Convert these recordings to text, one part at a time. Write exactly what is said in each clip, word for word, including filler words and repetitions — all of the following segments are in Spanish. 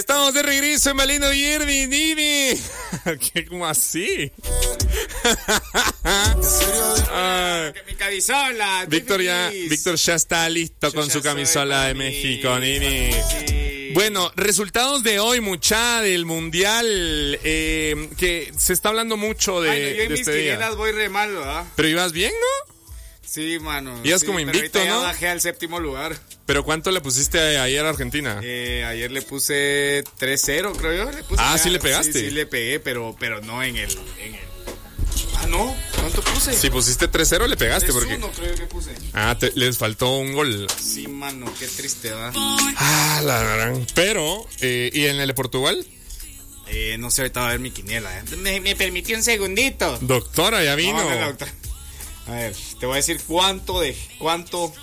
Estamos de regreso en Malino Viernes, Nini. ¿Qué? ¿Cómo así? Ah, mi camisola. Víctor ya, Víctor ya está listo Yo con su camisola de México, Nini. Sí. Bueno, resultados de hoy, mucha, del Mundial, eh, que se está hablando mucho de, Ay, no, yo en de mis este día. quinielas voy re mal, ¿verdad? Pero ibas bien, ¿no? Sí, mano. Ibas sí, como invicto, pero ¿no? Ya bajé al séptimo lugar. ¿Pero cuánto le pusiste ayer a Argentina? Eh, ayer le puse tres cero, creo yo. Le puse ah, a, ¿sí le pegaste? Sí, sí le pegué, pero, pero no en el, en el... Ah, no. ¿Cuánto puse? Si pusiste tres cero le pegaste. tres uno, porque... creo que puse. Ah, te, les faltó un gol. Sí, mano, qué triste, ¿verdad? Ah, la gran. Pero, eh, ¿y en el de Portugal? Eh, no sé, ahorita va a ver mi quiniela. ¿eh? Me, me permitió un segundito. Doctora, ya vino. No, no, doctora. A ver, te voy a decir cuánto de... Cuánto...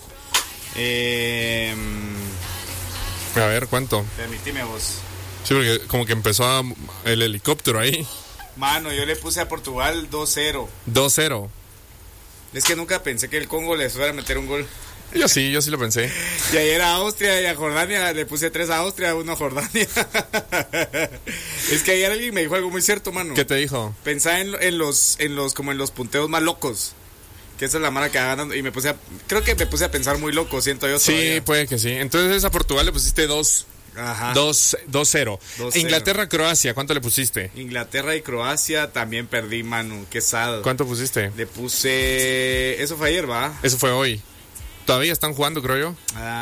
Eh, a ver, ¿cuánto? Permíteme vos. Sí, porque como que empezó a, el helicóptero ahí. Mano, yo le puse a Portugal dos cero. dos cero. Es que nunca pensé que el Congo les fuera a meter un gol. Yo sí, yo sí lo pensé. Y ayer a Austria y a Jordania le puse tres a Austria, uno a Jordania. Es que ayer alguien me dijo algo muy cierto, mano. ¿Qué te dijo? Pensaba en, en los, en los, como en los punteos más locos. Que esa es la mara que va ganando. Y me puse a, creo que me puse a pensar muy loco, siento yo. Sí, todavía. puede que sí. Entonces a Portugal le pusiste dos. Ajá. dos cero. Inglaterra, Croacia, ¿cuánto le pusiste? Inglaterra y Croacia también perdí, mano. Qué sad. ¿Cuánto pusiste? Le puse... Eso fue ayer, ¿va? Eso fue hoy. Todavía están jugando, creo yo.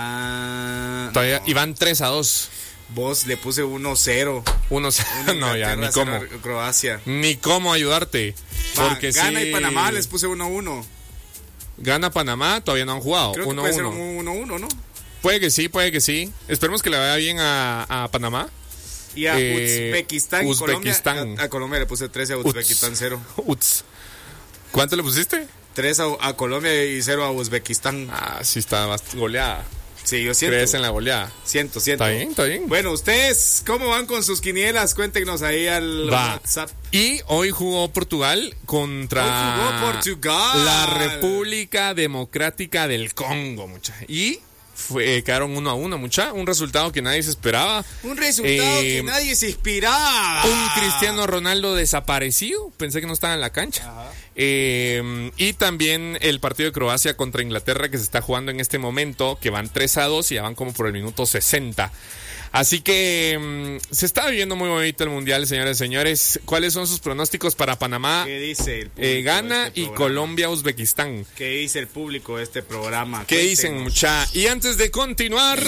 Ah... Todavía. No. Y van tres a dos. Vos le puse uno cero. uno cero. No, ya, ni cómo. Croacia. Ni cómo ayudarte. Va, porque Ghana sí... y Panamá les puse uno uno. Gana Panamá, todavía no han jugado. Creo que puede ser un uno uno, ¿no? Puede que sí, puede que sí. Esperemos que le vaya bien a, a Panamá. Y a eh, Uzbekistán. Uzbekistán. Colombia, a, a Colombia le puse tres, a Uzbekistán cero. Uts. ¿Cuánto le pusiste? tres a, a Colombia y cero a Uzbekistán. Ah, sí está más goleada. Sí, yo siento. ¿Crees en la goleada? Siento, siento. Está bien, está bien. Bueno, ustedes, ¿cómo van con sus quinielas? Cuéntenos ahí al Va. WhatsApp. Y hoy jugó Portugal contra hoy jugó Portugal. la República Democrática del Congo, mucha. Y fue, eh, quedaron uno a uno, mucha. Un resultado que nadie se esperaba. Un resultado eh, que nadie se inspiraba. Un Cristiano Ronaldo desaparecido. Pensé que no estaba en la cancha. Ajá. Eh, y también el partido de Croacia contra Inglaterra que se está jugando en este momento, que van tres a dos y ya van como por el minuto sesenta. Así que um, se está viviendo muy bonito el Mundial, señores y señores. ¿Cuáles son sus pronósticos para Panamá? ¿Qué dice el público? Eh, Ghana este y Colombia, Uzbekistán. ¿Qué dice el público de este programa? ¿Qué dicen, mucha? Y antes de continuar,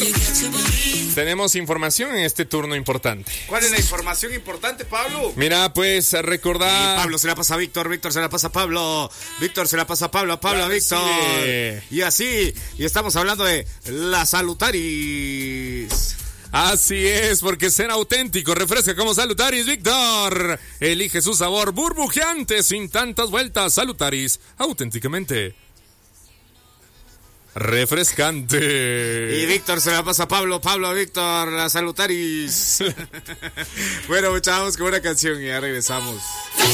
tenemos información en este turno importante. ¿Cuál es la información importante, Pablo? Mira, pues recordar... Y Pablo se la pasa a Víctor, Víctor se la pasa a Pablo, Víctor se la pasa a Pablo, Pablo a Víctor. Sí. Y así, y estamos hablando de la Salutaris. Así es, porque ser auténtico refresca como Salutaris, Víctor. Elige su sabor burbujeante sin tantas vueltas. Salutaris, auténticamente refrescante. Y Víctor se la pasa a Pablo, Pablo a Víctor, la Salutaris. Bueno, chavos, con una canción y ya regresamos.